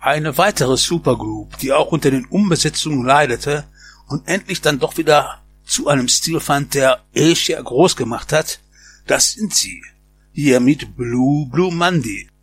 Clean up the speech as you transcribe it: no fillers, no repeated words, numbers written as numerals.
Eine weitere Supergroup, die auch unter den Umbesetzungen leidete und endlich dann doch wieder zu einem Stil fand, der Asia groß gemacht hat, das sind sie. Hier mit Blue Monday.